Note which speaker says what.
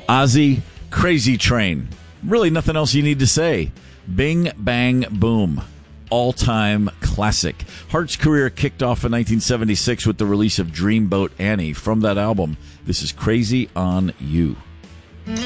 Speaker 1: Ozzy, Crazy Train. Really nothing else you need to say. Bing, Bang, Boom. All-time classic. Hart's career kicked off in 1976 with the release of Dreamboat Annie. From that album, this is Crazy on You.